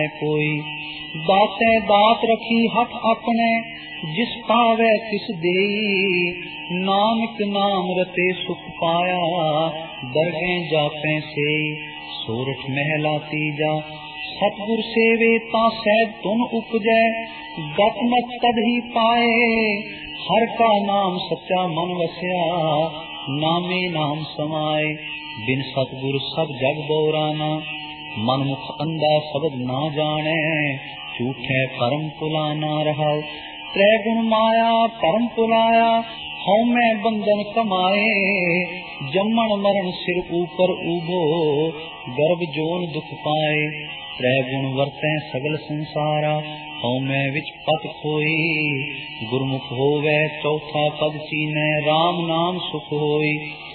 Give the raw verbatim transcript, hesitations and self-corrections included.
कोई दाते दात रखी हथ अपने, जिस पावे तिस देई। नानक नाम रते सुख पाया, दरगे जापे से। सोरठ महला तीजा, सतगुर सेवे ता सहज तुन उपजै। गत मत तद ही पाए, हर का नाम सच्चा मन वसया। नामे नाम समाए, बिन सतगुर सब जग बोराना। मन मुख अंधा शब्द ना जाने, झूठे परम पुलाना रहा। त्रै गुण माया परम पुलाया, हਉ मैं बंधन कमाए। जम्मन मरण सिर ऊपर उभो, गर्भ जोन दुख पाए। त्रै गुण वरतै सगल संसारा, हਉ मैं विच पत खोई। गुरमुख होवै चौथा पद चीनै, राम नाम सुख होई।